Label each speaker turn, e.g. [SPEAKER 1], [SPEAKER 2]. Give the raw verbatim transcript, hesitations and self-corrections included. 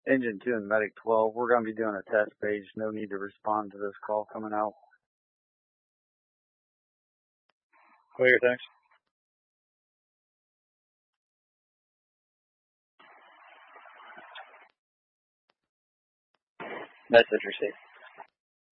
[SPEAKER 1] Engine two and Medic twelve, we're going to be doing a test page. No need to respond to this call coming out.
[SPEAKER 2] Clear, thanks. Message received.